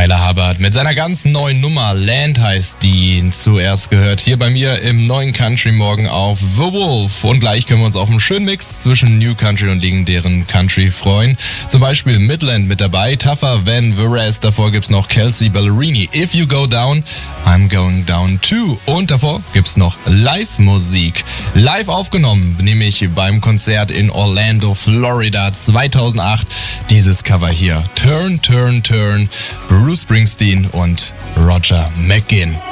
Tyler Hubbard mit seiner ganz neuen Nummer Land heißt die. Zuerst gehört hier bei mir im neuen Country Morgen auf The Wolf. Und gleich können wir uns auf einen schönen Mix zwischen New Country und legendären Country freuen. Zum Beispiel Midland mit dabei, Tougher Van Veres. Davor gibt's noch Kelsey Ballerini. If You Go Down, I'm Going Down Too. Und davor gibt's noch Live-Musik. Live aufgenommen, nämlich beim Konzert in Orlando, Florida 2008. Dieses Cover hier. Turn, Turn, Turn. Bruce Springsteen und Roger McGuinn.